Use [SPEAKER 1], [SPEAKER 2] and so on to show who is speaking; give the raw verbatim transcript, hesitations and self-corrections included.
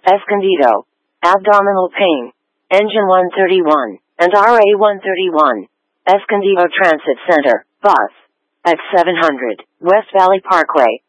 [SPEAKER 1] Escondido. Abdominal pain. Engine one thirty-one, and R A one thirty-one. Escondido Transit Center, bus. X seven hundred, West Valley Parkway.